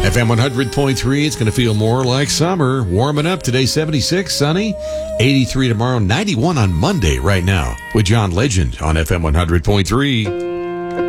FM 100.3, it's going to feel more like summer. Warming up today, 76, sunny, 83 tomorrow, 91 on Monday right now with John Legend on FM 100.3.